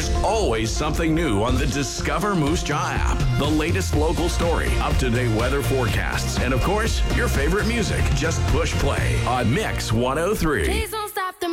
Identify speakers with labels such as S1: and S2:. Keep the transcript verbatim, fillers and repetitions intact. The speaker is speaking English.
S1: There's always something new on the Discover Moose Jaw app. The latest local story, up-to-date weather forecasts, and of course, your favorite music. Just push play on Mix one oh three.